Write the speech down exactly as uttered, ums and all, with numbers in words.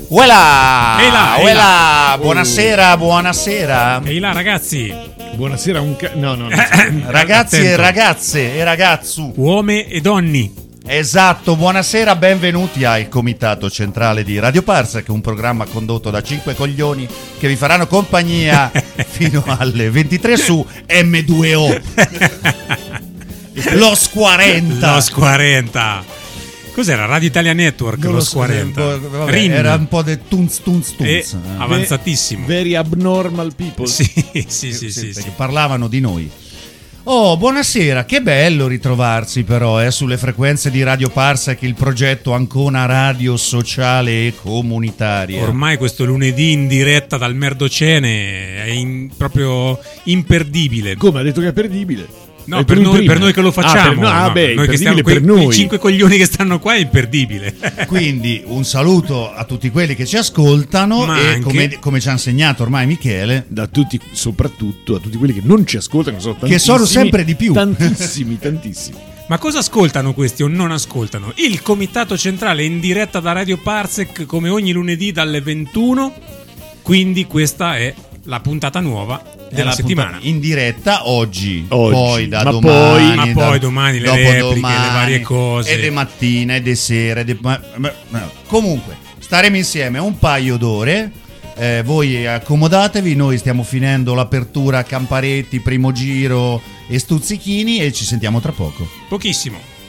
Uela! Ehi là, ehi Uela! là. Buonasera, buonasera. Ehi là, ragazzi. Buonasera, un ca- no, no, no. Ragazzi Attento. e ragazze e ragazzu. Uome e donni. Esatto, buonasera, benvenuti al Comitato Centrale di Radio Parsec, un programma condotto da cinque coglioni che vi faranno compagnia fino alle ventitré su emme due o. Los quaranta. Los quaranta. Cos'era? Radio Italia Network, Non lo Los so, quaranta. vabbè, Rin. era un po' del tunz tunz E tunz. eh. avanzatissimo. Very abnormal people. Sì, sì, sì, sì, Sì, sì. che parlavano di noi. Oh, buonasera, che bello ritrovarsi però eh, sulle frequenze di Radio Parsec, il progetto Ancona Radio Sociale e Comunitaria. Ormai questo lunedì in diretta dal Merdocene è in- proprio imperdibile. Come ha detto che è perdibile? No, Hai per detto noi, prima. per noi che lo facciamo. Ah, per, no, ah, no, beh, noi che stiamo imperdibile quei, per quei noi. cinque coglioni che stanno qua è imperdibile. Quindi un saluto a tutti quelli che ci ascoltano Ma e anche- come, come ci ha insegnato ormai Michele, Da tutti, soprattutto a tutti quelli che non ci ascoltano, che sono Che tantissimi, sono sempre di più. Tantissimi, tantissimi. Ma cosa ascoltano questi o non ascoltano? Il Comitato Centrale in diretta da Radio Parsec come ogni lunedì dalle ventuno. Quindi questa è la puntata nuova è della la settimana. puntata in diretta oggi, Oggi, poi da ma domani, poi- ma da- poi domani le dopodomani, repliche, le varie cose. e di mattina e di sera e di- ma- ma- ma- comunque staremo insieme un paio d'ore. Eh, voi accomodatevi, noi stiamo finendo l'apertura Camparetti, primo giro e Stuzzichini e ci sentiamo tra poco. Pochissimo.